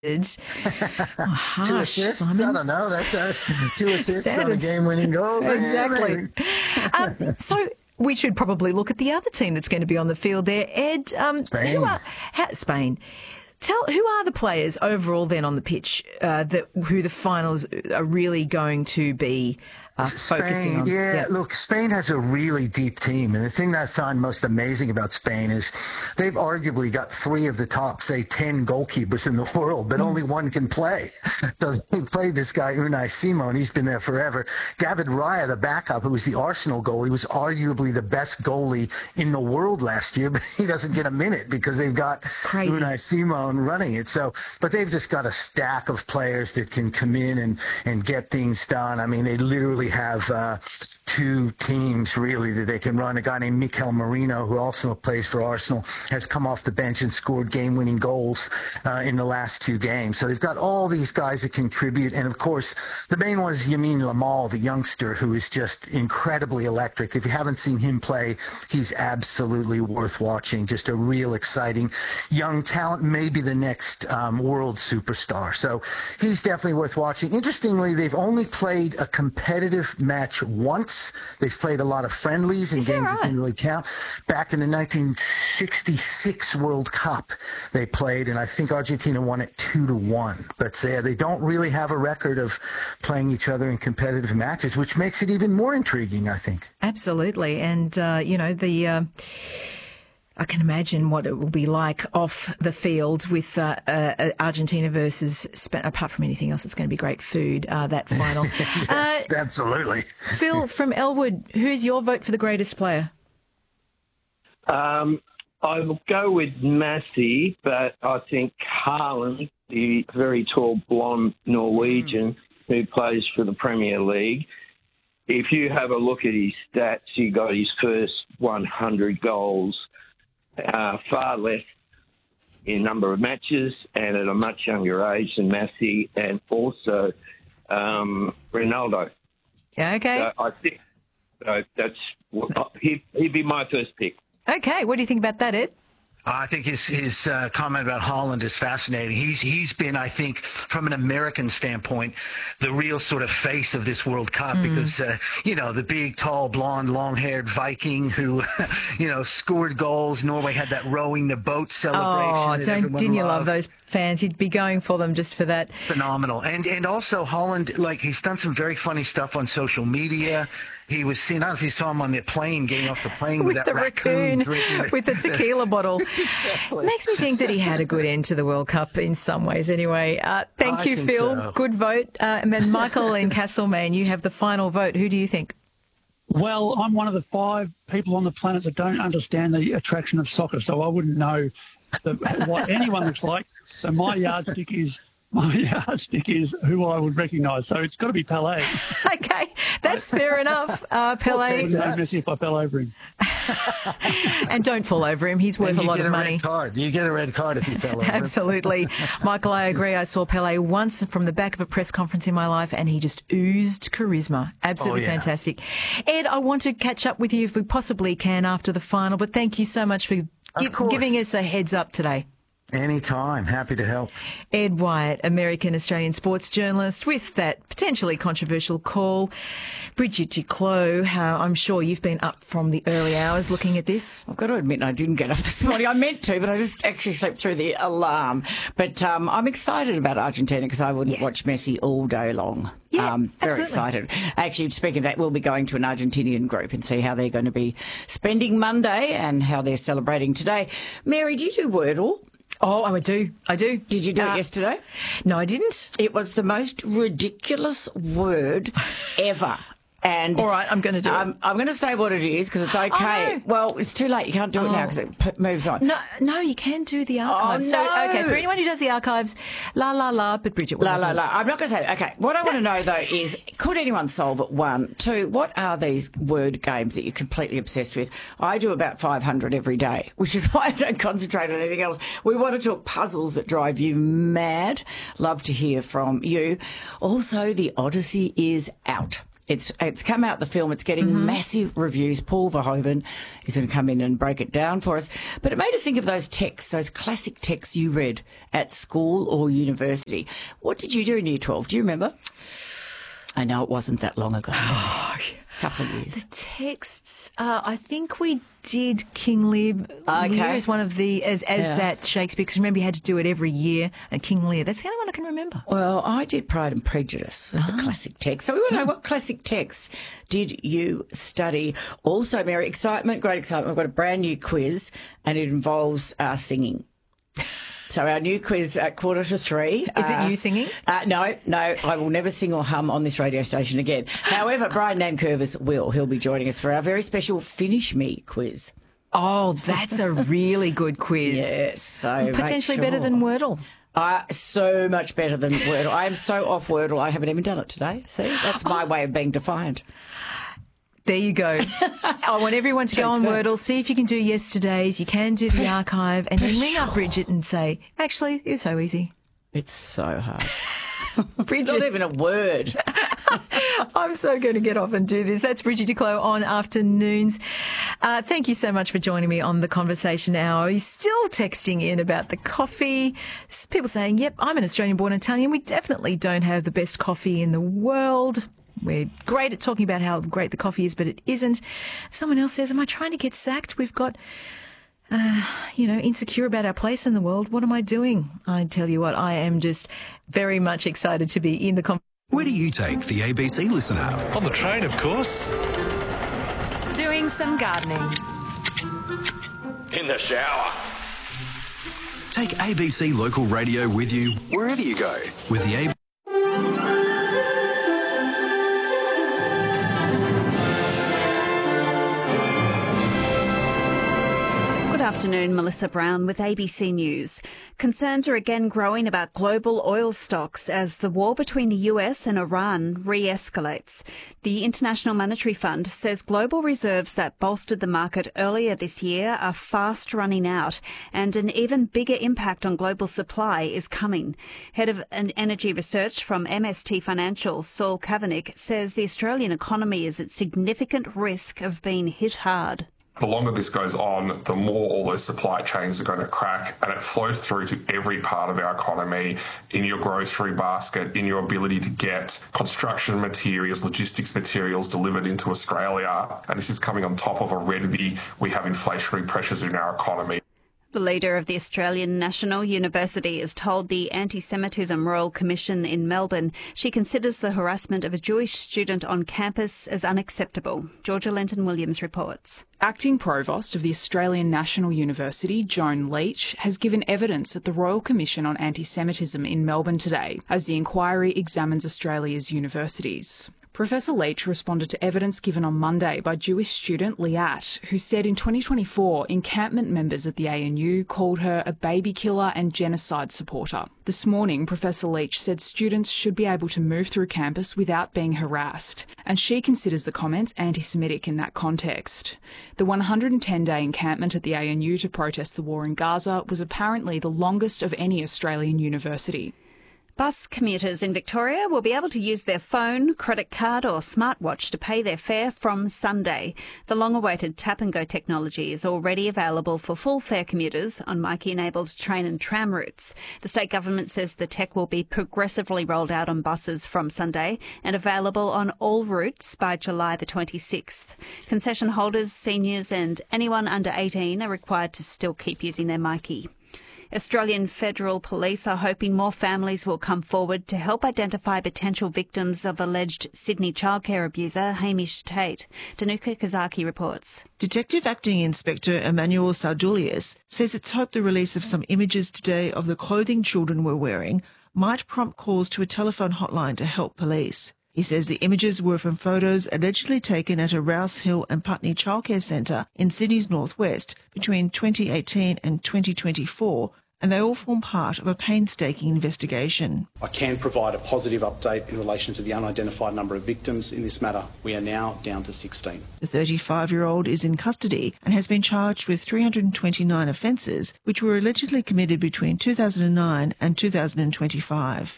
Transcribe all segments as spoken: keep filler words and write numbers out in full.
Oh, harsh, two assists? Simon. I don't know. That uh, two assists on a game-winning goal. Exactly. um, so we should probably look at the other team that's going to be on the field there. Ed, um, Spain. Who are, how, Spain. Tell who are the players overall then on the pitch uh, that who the finals are really going to be uh, focusing Spain, on? yeah, yeah, look, Spain has a really deep team. And the thing that I find most amazing about Spain is they've arguably got three of the top, say, ten goalkeepers in the world, but mm. only one can play. So they played this guy, Unai Simon. He's been there forever. David Raya, the backup, who was the Arsenal goalie, was arguably the best goalie in the world last year, but he doesn't get a minute because they've got Crazy. Unai Simon running it. So, but they've just got a stack of players that can come in and, and get things done. I mean, they literally have uh, two teams, really, that they can run. A guy named Mikel Merino, who also plays for Arsenal, has come off the bench and scored game-winning goals uh, in the last two games. So they've got all these guys that contribute. And, of course, the main one is Yamin Lamal, the youngster, who is just incredibly electric. If you haven't seen him play, he's absolutely worth watching. Just a real exciting young talent, maybe the next um, world superstar. So he's definitely worth watching. Interestingly, they've only played a competitive match once. They've played a lot of friendlies and games right? that didn't really count. Back in the nineteen sixty-six World Cup, they played, and I think Argentina won it two to one. But uh, they don't really have a record of playing each other in competitive matches, which makes it even more intriguing, I think. Absolutely. And, uh, you know, the... Uh... I can imagine what it will be like off the field with uh, uh, Argentina versus Spain. Apart from anything else, it's going to be great food, uh, that final. Yes, uh, absolutely. Phil from Elwood, who's your vote for the greatest player? Um, I will go with Messi, but I think Haaland, the very tall blonde Norwegian mm. who plays for the Premier League, if you have a look at his stats, he got his first one hundred goals Uh, far less in number of matches and at a much younger age than Messi and also um, Ronaldo. Okay. So I think so that's he'd, he'd be my first pick. Okay. What do you think about that, Ed? I think his his uh, comment about Haaland is fascinating. He's he's been, I think, from an American standpoint, the real sort of face of this World Cup mm. because uh, you know, the big, tall, blonde, long-haired Viking who you know scored goals. Norway had that rowing the boat celebration. Oh, that don't didn't you love loved. those fans? He'd be going for them just for that. Phenomenal. And and also Haaland, like, he's done some very funny stuff on social media. He was seen, I don't know if you saw him on the plane, getting off the plane with, with that the raccoon, raccoon with the tequila bottle. Exactly. Makes me think that he had a good end to the World Cup in some ways anyway. Uh, thank I you, think Phil. So. Good vote. Uh, and then Michael in Castlemaine, you have the final vote. Who do you think? Well, I'm one of the five people on the planet that don't understand the attraction of soccer, so I wouldn't know the, what anyone looks like. So my yardstick is... My yardstick is who I would recognise, so it's got to be Pelé. Okay, that's fair enough. Uh, Pelé. I wouldn't know Messi if I fell over him. And don't fall over him. He's worth a lot of money. You get a red card. You get a red card if you fell over. Absolutely. Michael, I agree. I saw Pelé once from the back of a press conference in my life, and he just oozed charisma. Absolutely oh, yeah. fantastic. Ed, I want to catch up with you if we possibly can after the final, but thank you so much for gi- giving us a heads up today. Anytime. Happy to help. Ed Wyatt, American-Australian sports journalist, with that potentially controversial call. Bridget Duclos, uh, I'm sure you've been up from the early hours looking at this. I've got to admit, I didn't get up this morning. I meant to, but I just actually slept through the alarm. But um, I'm excited about Argentina because I wouldn't yeah. watch Messi all day long. Yeah, um, very absolutely. excited. Actually, speaking of that, we'll be going to an Argentinian group and see how they're going to be spending Monday and how they're celebrating today. Mary, do you do Wordle? Oh, I do. I do. Did you do uh, it yesterday? No, I didn't. It was the most ridiculous word ever. And all right, I'm going to do um, it. I'm going to say what it is because it's okay. Oh, no. Well, it's too late. You can't do oh. it now because it p- moves on. No, no, you can do the archives. Oh, no. So, okay, for anyone who does the archives, la, la, la, but Bridget, what La, was la, it? la. I'm not going to say that. Okay, what I want to know, though, is could anyone solve it? One. Two, what are these word games that you're completely obsessed with? I do about five hundred every day, which is why I don't concentrate on anything else. We want to talk puzzles that drive you mad. Love to hear from you. Also, the Odyssey is out. It's it's come out, the film. It's getting Mm-hmm. massive reviews. Paul Verhoeven is going to come in and break it down for us. But it made us think of those texts, those classic texts you read at school or university. What did you do in year twelve? Do you remember? I know it wasn't that long ago. Oh, a couple of years. The texts, uh, I think we did King Lear, Okay. Lear as one of the, as, as Yeah. that Shakespeare, because remember you had to do it every year, and King Lear. That's the only one I can remember. Well, I did Pride and Prejudice. That's a classic text. So we want to know, what classic text did you study? Also, Mary, excitement, great excitement. We've got a brand new quiz, and it involves uh, singing. So our new quiz at quarter to three. Is it you singing? Uh, no, no, I will never sing or hum on this radio station again. However, Brian Nankervis will. He'll be joining us for our very special Finish Me quiz. Oh, that's a really good quiz. Yes, so Potentially make better sure. than Wordle. Uh, so much better than Wordle. I am so off Wordle, I haven't even done it today. See, that's my way of being defiant. There you go. I want everyone to go on that. Wordle, see if you can do yesterday's, you can do the archive, and then ring up Bridget and say, actually, it was so easy. It's so hard. Bridget, Not even a word. I'm so going to get off and do this. That's Bridget Duclos on Afternoons. Uh, thank you so much for joining me on the Conversation Hour. You're still texting in about the coffee. S- People saying, yep, I'm an Australian-born Italian. We definitely don't have the best coffee in the world. We're great at talking about how great the coffee is, but it isn't. Someone else says, am I trying to get sacked? We've got... Uh, you know, insecure about our place in the world. What am I doing? I tell you what, I am just very much excited to be in the conversation. Where do you take the A B C Listen app? On the train, of course. Doing some gardening. In the shower. Take A B C Local Radio with you wherever you go with the A B C. Good afternoon, Melissa Brown with A B C News. Concerns are again growing about global oil stocks as the war between the U S and Iran re-escalates. The International Monetary Fund says global reserves that bolstered the market earlier this year are fast running out, and an even bigger impact on global supply is coming. Head of Energy Research from M S T Financial, Saul Kavanagh, says the Australian economy is at significant risk of being hit hard. The longer this goes on, the more all those supply chains are going to crack, and it flows through to every part of our economy, in your grocery basket, in your ability to get construction materials, logistics materials delivered into Australia. And this is coming on top of already we have inflationary pressures in our economy. The leader of the Australian National University has told the Anti-Semitism Royal Commission in Melbourne she considers the harassment of a Jewish student on campus as unacceptable. Georgia Lenton-Williams reports. Acting Provost of the Australian National University, Joan Leach, has given evidence at the Royal Commission on Anti-Semitism in Melbourne today as the inquiry examines Australia's universities. Professor Leach responded to evidence given on Monday by Jewish student Liat, who said in twenty twenty-four encampment members at the A N U called her a baby killer and genocide supporter. This morning, Professor Leach said students should be able to move through campus without being harassed, and she considers the comments anti-Semitic in that context. The one hundred ten day encampment at the A N U to protest the war in Gaza was apparently the longest of any Australian university. Bus commuters in Victoria will be able to use their phone, credit card or smartwatch to pay their fare from Sunday. The long-awaited tap-and-go technology is already available for full-fare commuters on Myki-enabled train and tram routes. The state government says the tech will be progressively rolled out on buses from Sunday and available on all routes by July the twenty-sixth. Concession holders, seniors and anyone under eighteen are required to still keep using their Myki. Australian Federal Police are hoping more families will come forward to help identify potential victims of alleged Sydney childcare abuser Hamish Tate. Danuka Kazaki reports. Detective Acting Inspector Emmanuel Sardulius says it's hoped the release of some images today of the clothing children were wearing might prompt calls to a telephone hotline to help police. He says the images were from photos allegedly taken at a Rouse Hill and Putney childcare centre in Sydney's northwest between twenty eighteen and twenty twenty-four, and they all form part of a painstaking investigation. I can provide a positive update in relation to the unidentified number of victims in this matter. We are now down to sixteen. The thirty-five-year-old is in custody and has been charged with three hundred twenty-nine offences, which were allegedly committed between two thousand nine and two thousand twenty-five.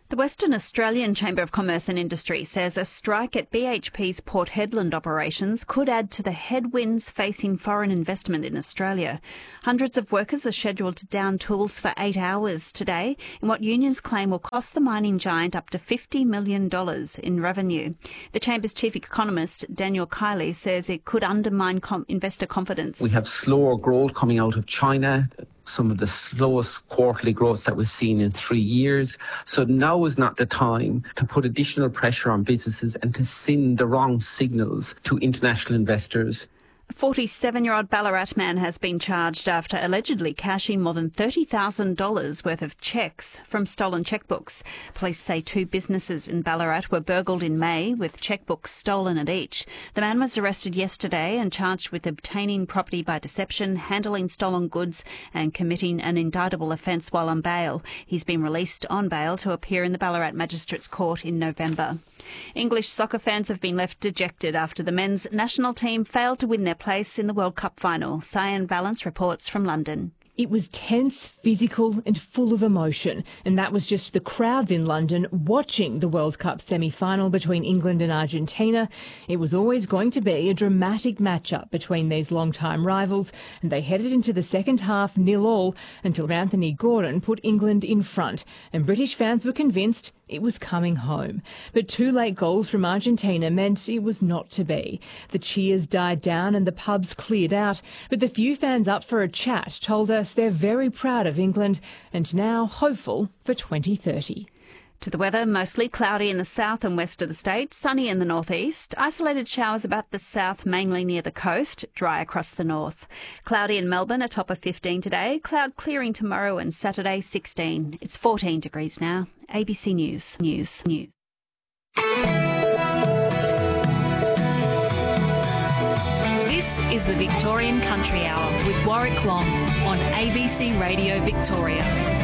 The Western Australian Chamber of Commerce and Industry says a strike at B H P's Port Hedland operations could add to the headwinds facing foreign investment in Australia. Hundreds of workers are scheduled to down tools for eight hours today in what unions claim will cost the mining giant up to fifty million dollars in revenue. The Chamber's chief economist, Daniel Kiley, says it could undermine com- investor confidence. We have slower growth coming out of China, some of the slowest quarterly growth that we've seen in three years. So now is not the time to put additional pressure on businesses and to send the wrong signals to international investors. A forty-seven-year-old Ballarat man has been charged after allegedly cashing more than thirty thousand dollars worth of cheques from stolen chequebooks. Police say two businesses in Ballarat were burgled in May with chequebooks stolen at each. The man was arrested yesterday and charged with obtaining property by deception, handling stolen goods and committing an indictable offence while on bail. He's been released on bail to appear in the Ballarat Magistrates Court in November. English soccer fans have been left dejected after the men's national team failed to win their place in the World Cup final. Cyan Valance reports from London. It was tense, physical and full of emotion, and that was just the crowds in London watching the World Cup semi-final between England and Argentina. It was always going to be a dramatic matchup between these long-time rivals, and they headed into the second half nil-all until Anthony Gordon put England in front, and British fans were convinced it was coming home. But two late goals from Argentina meant it was not to be. The cheers died down and the pubs cleared out, but the few fans up for a chat told us they're very proud of England and now hopeful for twenty thirty. To the weather, mostly cloudy in the south and west of the state, sunny in the northeast, isolated showers about the south, mainly near the coast, dry across the north. Cloudy in Melbourne, a top of fifteen today, cloud clearing tomorrow and Saturday sixteen. It's fourteen degrees now. A B C News, News, News. This is the Victorian Country Hour with Warwick Long on A B C Radio Victoria.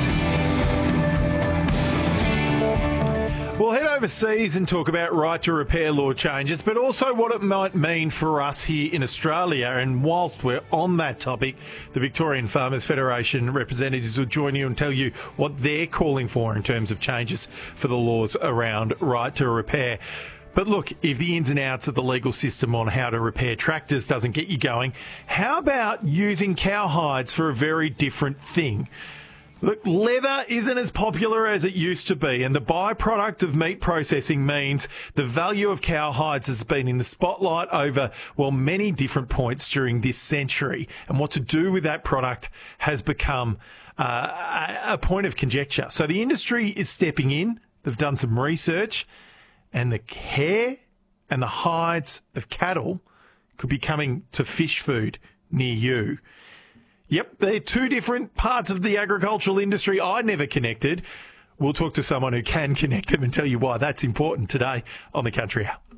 We'll head overseas and talk about right to repair law changes, but also what it might mean for us here in Australia. And whilst we're on that topic, the Victorian Farmers Federation representatives will join you and tell you what they're calling for in terms of changes for the laws around right to repair. But look, if the ins and outs of the legal system on how to repair tractors doesn't get you going, how about using cow hides for a very different thing? Look, leather isn't as popular as it used to be, and the byproduct of meat processing means the value of cow hides has been in the spotlight over, well, many different points during this century. And what to do with that product has become uh, a point of conjecture. So the industry is stepping in. They've done some research, and the hair and the hides of cattle could be coming to fish food near you. Yep, they're two different parts of the agricultural industry I never connected. We'll talk to someone who can connect them and tell you why that's important today on the Country Hour.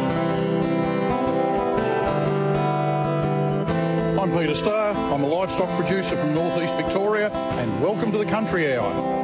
I'm Peter Starr. I'm a livestock producer from North East Victoria, and welcome to the Country Hour.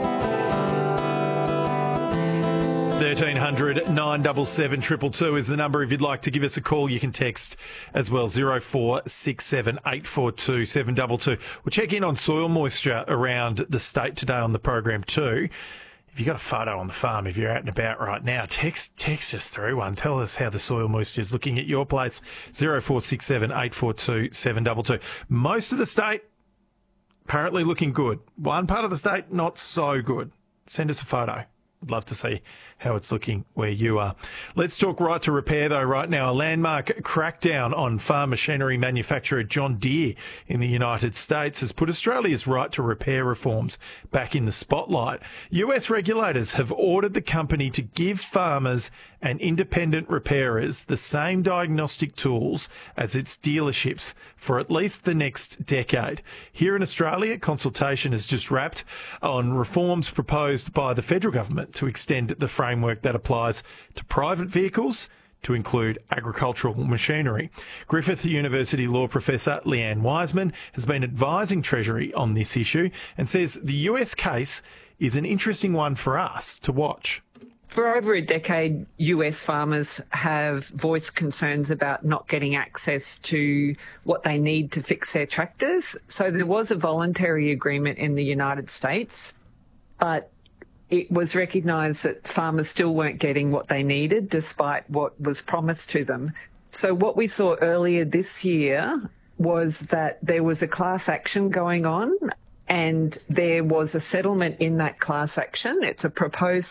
thirteen hundred nine seven seven two two two is the number if you'd like to give us a call. You can text as well, zero four six seven eight four two seven two two. We'll check in on soil moisture around the state today on the program too. If you've got a photo on the farm, if you're out and about right now, text text us through one. Tell us how the soil moisture is looking at your place, zero four six seven eight four two seven two two. Most of the state apparently looking good. One part of the state not so good. Send us a photo. I'd love to see how it's looking where you are. Let's talk right to repair, though, right now. A landmark crackdown on farm machinery manufacturer John Deere in the United States has put Australia's right to repair reforms back in the spotlight. U S regulators have ordered the company to give farmers and independent repairers the same diagnostic tools as its dealerships for at least the next decade. Here in Australia, consultation has just wrapped on reforms proposed by the federal government to extend the framework that applies to private vehicles to include agricultural machinery. Griffith University law professor Leanne Wiseman has been advising Treasury on this issue and says the U S case is an interesting one for us to watch. For over a decade, U S farmers have voiced concerns about not getting access to what they need to fix their tractors. So there was a voluntary agreement in the United States, but it was recognised that farmers still weren't getting what they needed despite what was promised to them. So what we saw earlier this year was that there was a class action going on, and there was a settlement in that class action. It's a proposed